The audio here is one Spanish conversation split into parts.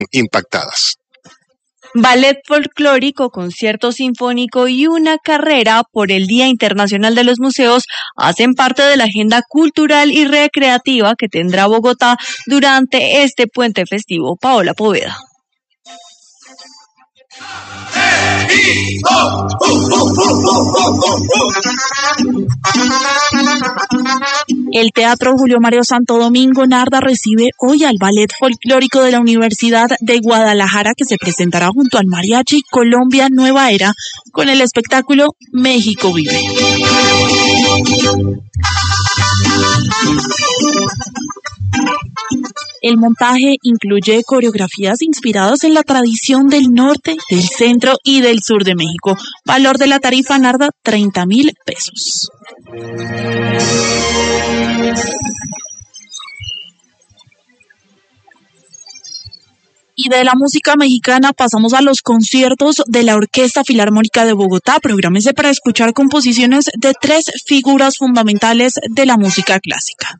impactadas. Ballet folclórico, concierto sinfónico y una carrera por el Día Internacional de los Museos hacen parte de la agenda cultural y recreativa que tendrá Bogotá durante este puente festivo. Paola Poveda. El Teatro Julio Mario Santo Domingo Narda recibe hoy al Ballet Folclórico de la Universidad de Guadalajara, que se presentará junto al Mariachi Colombia Nueva Era con el espectáculo México Vive. El montaje incluye coreografías inspiradas en la tradición del norte, del centro y del sur de México. Valor de la tarifa Narda, 30,000 pesos. Y de la música mexicana pasamos a los conciertos de la Orquesta Filarmónica de Bogotá. Prográmese para escuchar composiciones de 3 figuras fundamentales de la música clásica.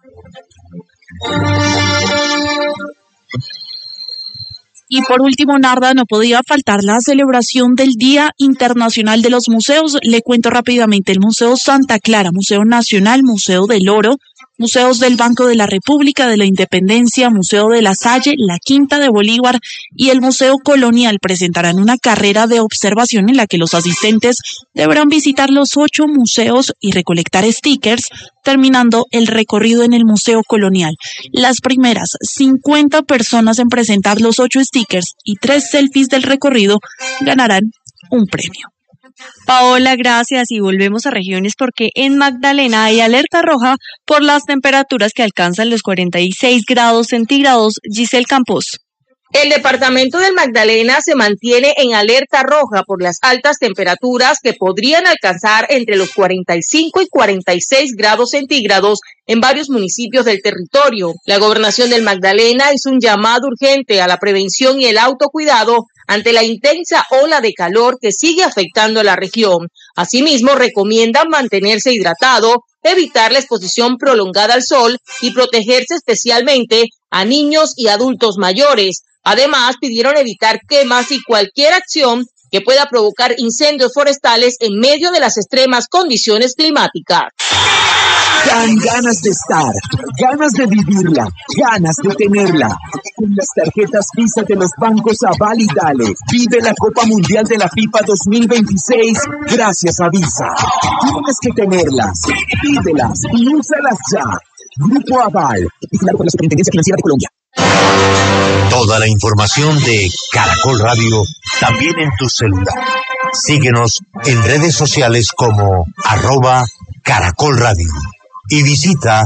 Y por último, Narda, no podía faltar la celebración del Día Internacional de los Museos. Le cuento rápidamente: el Museo Santa Clara, Museo Nacional, Museo del Oro, museos del Banco de la República, de la Independencia, Museo de la Salle, la Quinta de Bolívar y el Museo Colonial presentarán una carrera de observación en la que los asistentes deberán visitar los 8 museos y recolectar stickers, terminando el recorrido en el Museo Colonial. Las primeras 50 personas en presentar los 8 stickers y 3 selfies del recorrido ganarán un premio. Paola, gracias, y volvemos a regiones porque en Magdalena hay alerta roja por las temperaturas que alcanzan los 46 grados centígrados. Giselle Campos. El departamento del Magdalena se mantiene en alerta roja por las altas temperaturas que podrían alcanzar entre los 45 y 46 grados centígrados en varios municipios del territorio. La gobernación del Magdalena hizo un llamado urgente a la prevención y el autocuidado ante la intensa ola de calor que sigue afectando a la región. Asimismo, recomiendan mantenerse hidratado, evitar la exposición prolongada al sol y protegerse especialmente a niños y adultos mayores. Además, pidieron evitar quemas y cualquier acción que pueda provocar incendios forestales en medio de las extremas condiciones climáticas. Dan ganas de estar, ganas de vivirla, ganas de tenerla. Con las tarjetas Visa de los bancos Aval y Dale, vive la Copa Mundial de la FIFA 2026 gracias a Visa. Tienes que tenerlas, pídelas y úsalas ya. Grupo Aval, vigilado por la Superintendencia Financiera de Colombia. Toda la información de Caracol Radio también en tu celular. Síguenos en redes sociales como @Caracol Radio y visita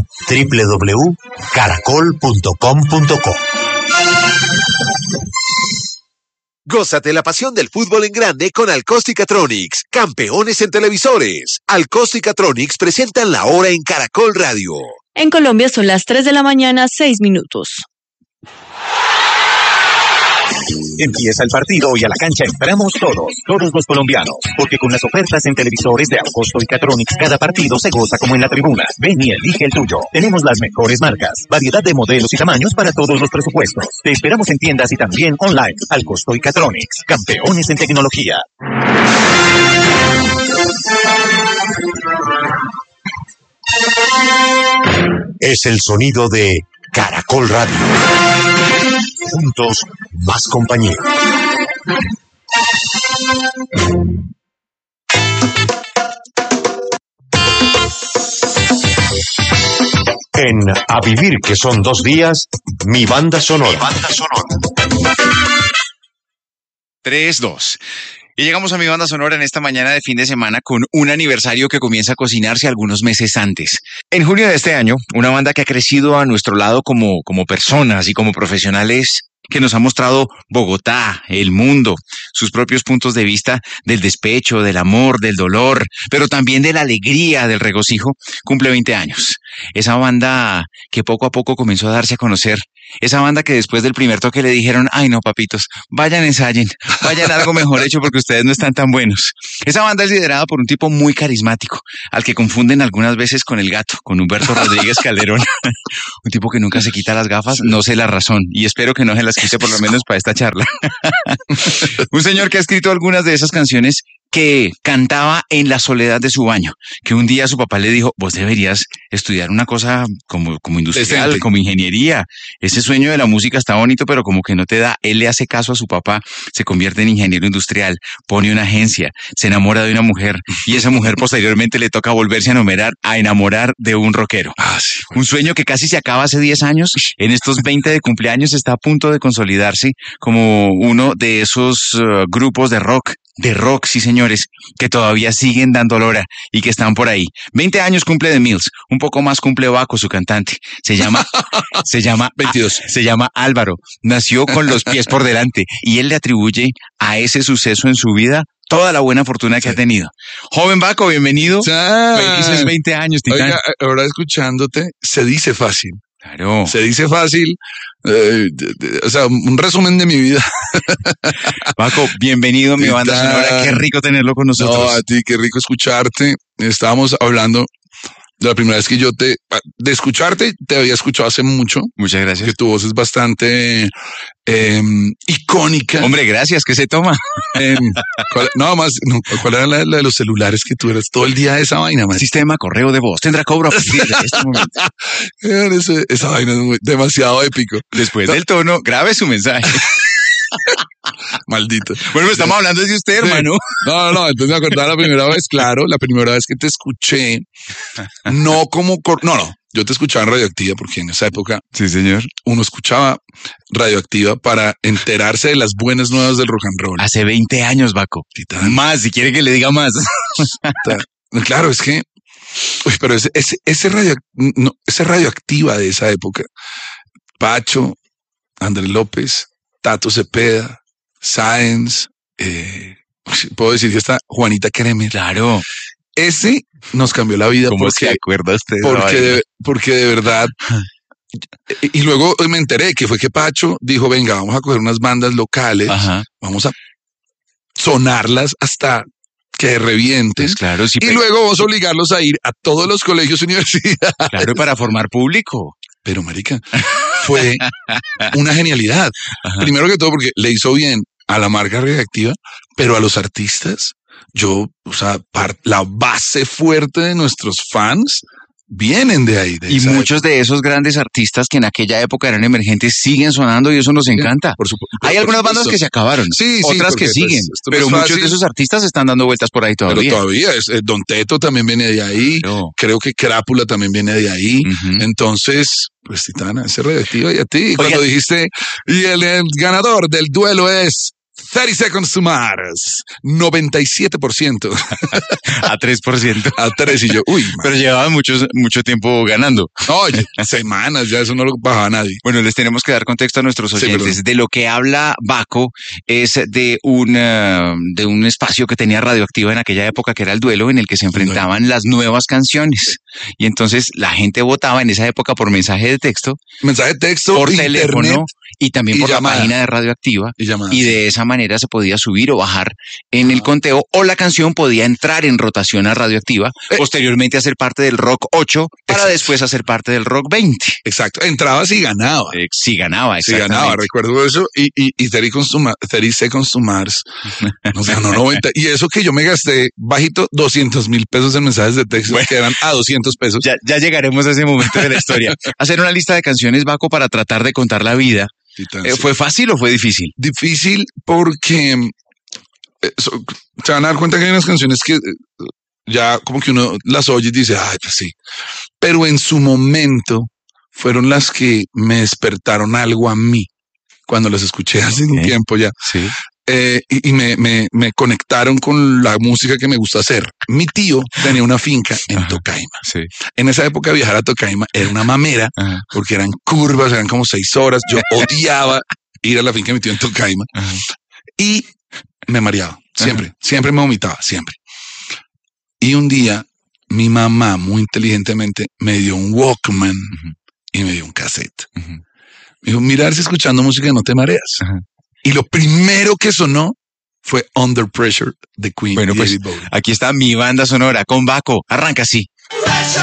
www.caracol.com.co. Gózate la pasión del fútbol en grande con Alcosticatronics, campeones en televisores. Alcosticatronics presentan la hora en Caracol Radio. En Colombia son las 3 de la mañana, 6 minutos. Empieza el partido y a la cancha entramos todos los colombianos, porque con las ofertas en televisores de Alcosticatronics cada partido se goza como en la tribuna. Ven y elige el tuyo. Tenemos las mejores marcas, variedad de modelos y tamaños para todos los presupuestos. Te esperamos en tiendas y también online. Alcosticatronics, campeones en tecnología. Es el sonido de Caracol Radio. Juntos, más compañía. En A Vivir, que son 2 días, mi banda sonora. 3, 2. Y llegamos a mi banda sonora en esta mañana de fin de semana con un aniversario que comienza a cocinarse algunos meses antes. En junio de este año, una banda que ha crecido a nuestro lado como personas y como profesionales, que nos ha mostrado Bogotá, el mundo, sus propios puntos de vista del despecho, del amor, del dolor, pero también de la alegría, del regocijo, cumple 20 años. Esa banda que poco a poco comenzó a darse a conocer Esa banda que después del primer toque le dijeron, ay no, papitos, vayan ensayen, vayan algo mejor hecho porque ustedes no están tan buenos. Esa banda es liderada por un tipo muy carismático, al que confunden algunas veces con el gato, con Humberto Rodríguez Calderón. Un tipo que nunca se quita las gafas, no sé la razón, y espero que no se las quite por lo menos para esta charla. Un señor que ha escrito algunas de esas canciones que cantaba en la soledad de su baño, que un día su papá le dijo, vos deberías estudiar una cosa como industrial, Decente. como ingeniería. Ese sueño de la música está bonito, pero como que no te da. Él le hace caso a su papá, se convierte en ingeniero industrial, pone una agencia, se enamora de una mujer y esa mujer posteriormente le toca volverse a enamorar de un rockero. Sí. Un sueño que casi se acaba hace 10 años, en estos 20 de cumpleaños está a punto de consolidarse como uno de esos grupos de rock, sí señores, que todavía siguen dando lora y que están por ahí. 20 años cumple The Mills, un poco más cumple Baco, su cantante. Se llama 22. Se llama Álvaro, nació con los pies por delante y él le atribuye a ese suceso en su vida toda la buena fortuna que ha tenido. Joven Baco, bienvenido. Felices 20 años, titán. Oiga, ahora escuchándote, se dice fácil. Claro. Se dice fácil. O sea, un resumen de mi vida. Paco, bienvenido a mi banda sonora. Qué rico tenerlo con nosotros. No, a ti, qué rico escucharte. Estábamos hablando de la primera vez que de escucharte, te había escuchado hace mucho. Muchas gracias. Que tu voz es bastante icónica. Hombre, gracias. ¿Qué se toma? ¿Cuál era la de los celulares que tú eras todo el día de esa vaina, man? Sistema correo de voz. Tendrá cobro a partir de este momento. Esa vaina es demasiado épico. Después del tono, grabe su mensaje. Maldito. Bueno, estamos hablando de usted, hermano. No, entonces me acordaba la primera vez, claro, la primera vez que te escuché, yo te escuchaba en Radioactiva porque en esa época sí, señor, uno escuchaba Radioactiva para enterarse de las buenas nuevas del rock and roll. Hace 20 años, Baco. Titán. Más, si quiere que le diga más. Claro, es que, pero ese Radioactiva de esa época, Pacho, Andrés López, Tato Cepeda, Sáenz, puedo decir que está Juanita Kremer. Claro. Ese nos cambió la vida. ¿Cómo se acuerda usted? Porque de verdad. Y luego me enteré que fue que Pacho dijo, venga, vamos a coger unas bandas locales, vamos a sonarlas hasta que revienten. Pues claro, sí, y luego vamos a obligarlos a ir a todos los colegios y universidades. Claro, para formar público. Pero, marica, fue una genialidad. Primero que todo porque le hizo bien a la marca Radioactiva, pero a los artistas, la base fuerte de nuestros fans vienen de ahí. Y muchos de esos grandes artistas que en aquella época eran emergentes siguen sonando y eso nos encanta. Por supuesto. Hay algunas bandas que se acabaron, otras que siguen, pero muchos de esos artistas están dando vueltas por ahí todavía. Pero todavía, Don Teto también viene de ahí, creo que Crápula también viene de ahí, entonces, pues Titana, ese Radioactiva y a ti, cuando dijiste, y el ganador del duelo es 30 Seconds to Mars, 97%. A 3%. A 3 y yo, Pero llevaban mucho tiempo ganando. Oye, semanas, ya eso no lo bajaba nadie. Bueno, les tenemos que dar contexto a nuestros oyentes. De lo que habla Baco es de un espacio que tenía Radioactiva en aquella época, que era el duelo, en el que se enfrentaban las nuevas canciones. Y entonces la gente votaba en esa época por mensaje de texto. Por teléfono y también por llamada. La página de Radioactiva. Y de esa manera se podía subir o bajar en el conteo, o la canción podía entrar en rotación a Radioactiva, posteriormente hacer parte del Rock 8, para después hacer parte del Rock 20. Exacto, entrabas y ganaba. Sí ganaba, exactamente. Sí ganaba, recuerdo eso, y 30 Seconds to Mars, no sé, no 90, y eso que yo me gasté bajito 200,000 pesos en mensajes de texto, que eran a 200 pesos. Ya llegaremos a ese momento de la historia. Hacer una lista de canciones, Baco, para tratar de contar la vida. ¿Fue fácil o fue difícil? Difícil porque se van a dar cuenta que hay unas canciones que ya como que uno las oye y dice, ay, pues sí. Pero en su momento fueron las que me despertaron algo a mí cuando las escuché hace un tiempo ya. Sí. Y me conectaron con la música que me gusta hacer. Mi tío tenía una finca en Tocaima. Sí. En esa época viajar a Tocaima era una mamera, porque eran curvas, eran como 6 horas. Yo odiaba ir a la finca de mi tío en Tocaima y me mareaba, siempre me vomitaba, siempre. Y un día mi mamá muy inteligentemente me dio un Walkman y me dio un cassette Me dijo, mira, si escuchando música no te mareas. Ajá. Y lo primero que sonó fue Under Pressure de Queen. Bueno, y pues David Bowie. aquí está mi banda sonora con Baco. Arranca así. Pressure,